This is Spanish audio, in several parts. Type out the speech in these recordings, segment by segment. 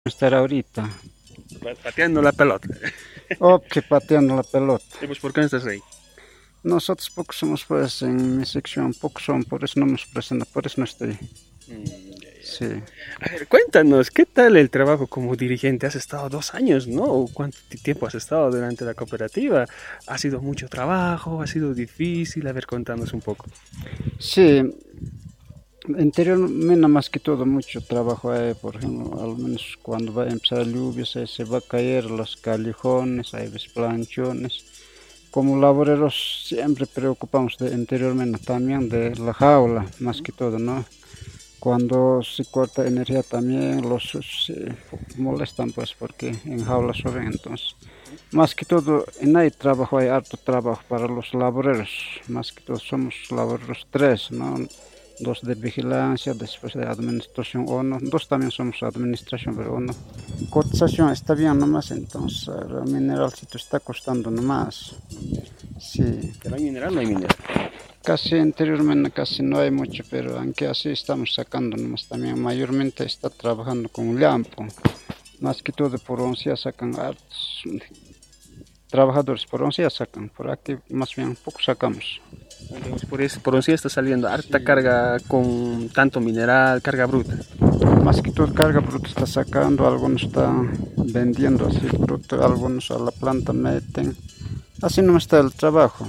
Estar ahorita. Pateando la pelota. O que pateando la pelota. Y pues, ¿por qué no estás ahí? Nosotros pocos somos pues en mi sección, pocos son, por eso no nos presenta, por eso no estoy. Sí. A ver, cuéntanos, ¿qué tal el trabajo como dirigente? Has estado 2 años, ¿no? ¿O ¿cuánto tiempo has estado durante la cooperativa? ¿Ha sido mucho trabajo? ¿Ha sido difícil? A ver, contanos un poco. Sí, anteriormente más que todo mucho trabajo hay, por ejemplo, al menos cuando va a empezar lluvias, se va a caer los callejones, hay planchones. Como laboreros siempre preocupamos anteriormente también de la jaula, más que todo, ¿no? Cuando se corta energía también los se molestan pues porque en jaulas suben entonces. Más que todo en ahí trabajo, hay harto trabajo para los laboreros, más que todo somos laboreros tres, ¿no? Dos de vigilancia, después de administración uno, dos también somos administración, pero uno. Cotización está bien nomás, entonces el mineralcito está costando nomás. Sí. Que no hay mineral, no hay mineral. Casi anteriormente casi no hay mucho, pero aunque así estamos sacando nomás también. Mayormente está trabajando con lampo. Más que todo por oncea sacan hartos trabajadores, por oncea sacan. Por aquí más bien poco sacamos. Entonces, por un sí está saliendo harta carga con tanto mineral, carga bruta. Más que todo carga bruta está sacando, algunos están vendiendo así bruto, algunos a la planta meten. Así no está el trabajo.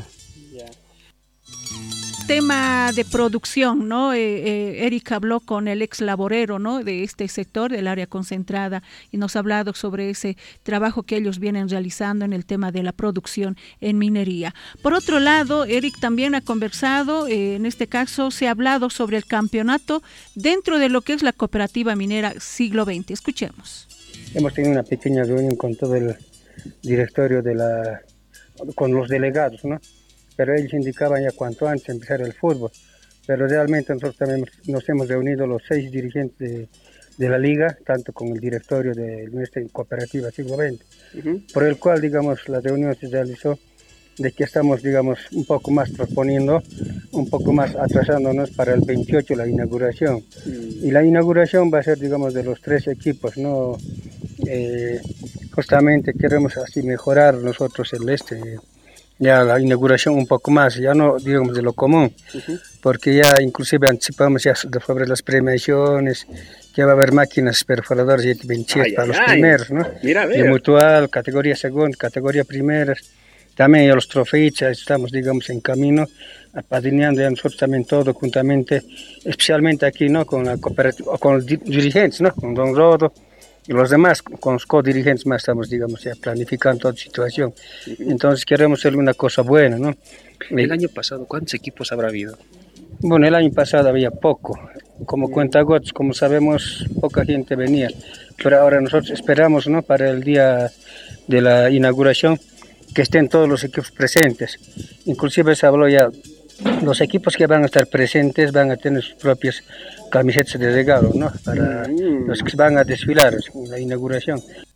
Tema de producción, ¿no? Eric habló con el ex laborero, ¿no? De este sector, del área concentrada, y nos ha hablado sobre ese trabajo que ellos vienen realizando en el tema de la producción en minería. Por otro lado, Eric también ha conversado, en este caso se ha hablado sobre el campeonato dentro de lo que es la cooperativa minera Siglo XX. Escuchemos. Hemos tenido una pequeña reunión con todo el directorio con los delegados, ¿no? Pero ellos indicaban ya cuanto antes empezar el fútbol. Pero realmente nosotros también nos hemos reunido los 6 dirigentes de la liga, tanto con el directorio de nuestra cooperativa Siglo XX, por el cual, digamos, la reunión se realizó de que estamos, digamos, un poco más proponiendo, un poco más atrasándonos para el 28 la inauguración. Y la inauguración va a ser, digamos, de los 3 equipos, ¿no? Justamente queremos así mejorar nosotros ya la inauguración un poco más, ya no digamos de lo común, porque ya inclusive anticipamos ya sobre las premiaciones, que va a haber máquinas perforadoras y 27 para los primeros, ¿no? Mira, de mutual, categoría segunda, categoría primera, también ya los trofeos, ya estamos digamos en camino, apadrinando ya nosotros también todo juntamente, especialmente aquí, ¿no? Con la cooperativa, con los dirigentes, ¿no? Con Don Rodo, y los demás, con los co-dirigentes más estamos, digamos, ya planificando toda situación. Entonces queremos hacer una cosa buena, ¿no? El año pasado, ¿cuántos equipos habrá habido? Bueno, el año pasado había poco, como cuentagotas, como sabemos, poca gente venía. Pero ahora nosotros esperamos, ¿no? Para el día de la inauguración, que estén todos los equipos presentes. Inclusive se habló ya, los equipos que van a estar presentes van a tener sus propias camisetas de regalo, ¿no? Para los que van a desfilar en la inauguración.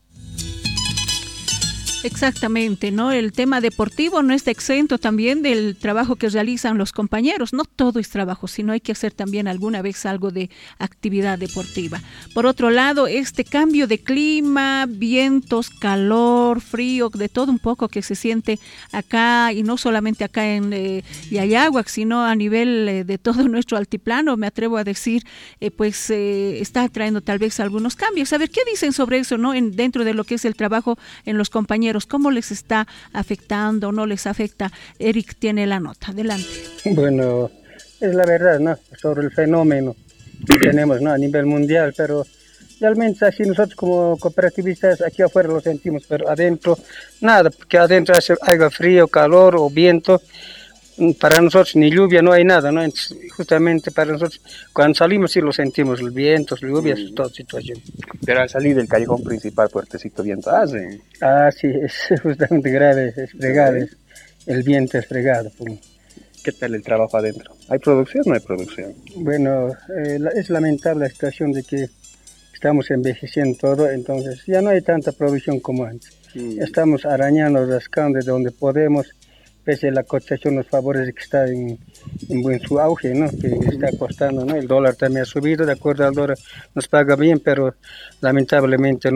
Exactamente, ¿no? El tema deportivo no está exento también del trabajo que realizan los compañeros. No todo es trabajo, sino hay que hacer también alguna vez algo de actividad deportiva. Por otro lado, este cambio de clima, vientos, calor, frío, de todo un poco que se siente acá, y no solamente acá en Yayaguac, sino a nivel de todo nuestro altiplano, me atrevo a decir, está trayendo tal vez algunos cambios. A ver, ¿qué dicen sobre eso, no? Dentro de lo que es el trabajo en los compañeros, ¿cómo les está afectando o no les afecta? Eric tiene la nota, adelante. Bueno, es la verdad, ¿no? Sobre el fenómeno que tenemos, ¿no? A nivel mundial, pero realmente así nosotros como cooperativistas aquí afuera lo sentimos, pero adentro nada, porque adentro haga frío, calor o viento. Para nosotros ni lluvia, no hay nada, ¿no? Entonces, justamente para nosotros, cuando salimos sí lo sentimos, el viento, lluvias, toda situación. Pero al salir del callejón principal, fuertecito viento hace. Ah, sí, es justamente grave, es fregado, el viento es fregado. ¿Qué tal el trabajo adentro? ¿Hay producción o no hay producción? Bueno, es lamentable la situación de que estamos envejeciendo todo, entonces ya no hay tanta producción como antes. Estamos arañando, rascando de donde podemos, pese a la cotización nos favorece que está en buen su auge, ¿no? Que está costando, ¿no? El dólar también ha subido, de acuerdo al dólar nos paga bien, pero lamentablemente